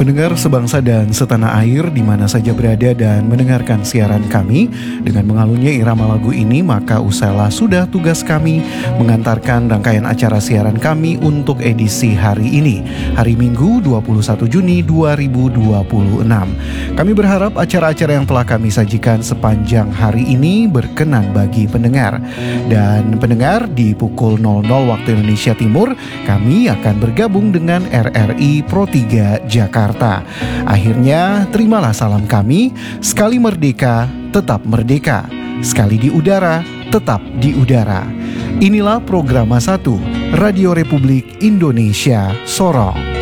Pendengar sebangsa dan setanah air di mana saja berada dan mendengarkan siaran kami, dengan mengalunnya irama lagu ini maka usailah sudah tugas kami mengantarkan rangkaian acara siaran kami untuk edisi hari ini, hari Minggu 21 Juni 2026. Kami berharap acara-acara yang telah kami sajikan sepanjang hari ini berkenan bagi pendengar. Dan pendengar, di pukul 00 waktu Indonesia Timur kami akan bergabung dengan RRI Pro 3 Jakarta. Akhirnya, terimalah salam kami, sekali merdeka, tetap merdeka. Sekali di udara, tetap di udara. Inilah Programa 1 Radio Republik Indonesia Sorong.